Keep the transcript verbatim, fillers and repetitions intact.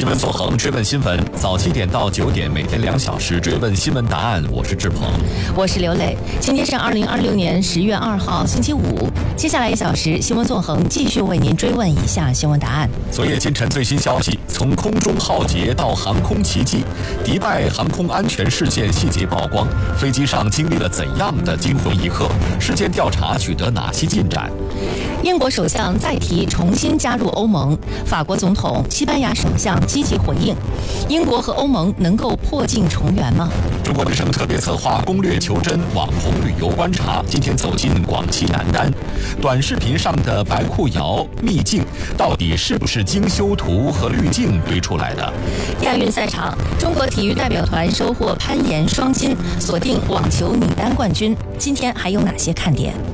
新闻纵横，追问新闻，早七点到九点，每天两小时追问新闻答案。我是志鹏， 我是刘磊。今天是二零二六年十月二号，星期五。接下来一小时，新闻纵横继续为您追问以下新闻答案。 昨夜今晨最新消息，从空中浩劫到航空奇迹，迪拜航空安全事件细节曝光，飞机上经历了怎样的惊魂一刻？事件调查取得哪些进展？ 英国首相再提重新加入欧盟，法国总统、西班牙首相积极回应。英国和欧盟能够破镜重圆吗？ 中国之声特别策划攻略求真网红旅游观察，今天走进广西南丹。短视频上的白裤摇秘境，到底是不是精修图和滤镜堆出来的？ 亚运赛场，中国体育代表团收获攀岩双金，锁定网球女单冠军。今天还有哪些看点？